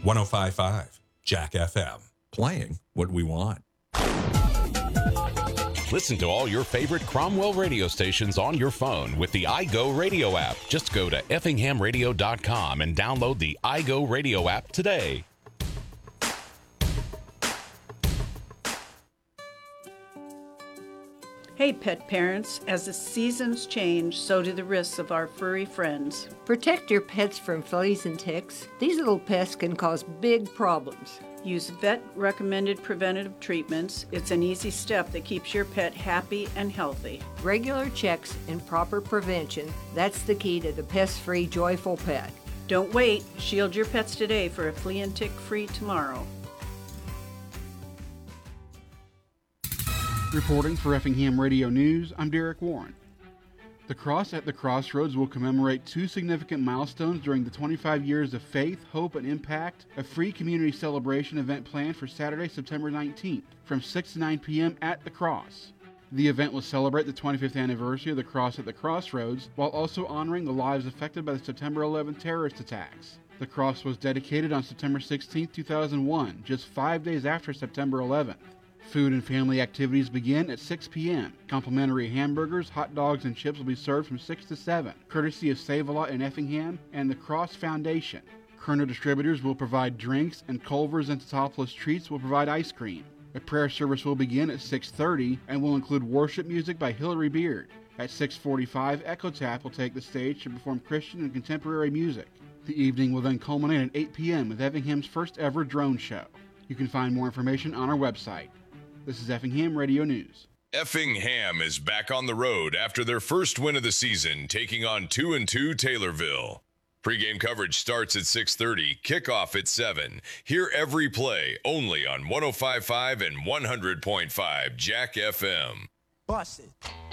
105.5 Jack FM. Playing what we want. Listen to all your favorite Cromwell radio stations on your phone with the iGo Radio app. Just go to effinghamradio.com and download the iGo Radio app today. Hey, pet parents, as the seasons change, so do the risks of our furry friends. Protect your pets from fleas and ticks. These little pests can cause big problems. Use vet-recommended preventative treatments. It's an easy step that keeps your pet happy and healthy. Regular checks and proper prevention, that's the key to the pest-free, joyful pet. Don't wait. Shield your pets today for a flea and tick-free tomorrow. Reporting for Effingham Radio News, I'm Derek Warren. The Cross at the Crossroads will commemorate two significant milestones during the 25 years of faith, hope, and impact, a free community celebration event planned for Saturday, September 19th, from 6 to 9 p.m. at the Cross. The event will celebrate the 25th anniversary of the Cross at the Crossroads, while also honoring the lives affected by the September 11 terrorist attacks. The Cross was dedicated on September 16, 2001, just 5 days after September 11th. Food and family activities begin at 6 p.m. Complimentary hamburgers, hot dogs, and chips will be served from 6 to 7, courtesy of Save-A-Lot in Effingham and the Cross Foundation. Kerner Distributors will provide drinks, and Culver's and Totopolis Treats will provide ice cream. A prayer service will begin at 6:30 and will include worship music by Hillary Beard. At 6:45, Echo Tap will take the stage to perform Christian and contemporary music. The evening will then culminate at 8 p.m. with Effingham's first ever drone show. You can find more information on our website. This is Effingham Radio News. Effingham is back on the road after their first win of the season, taking on 2-2 Taylorville. Pre-game coverage starts at 6:30, kickoff at 7. Hear every play only on 105.5 and 100.5 Jack FM. Bust it.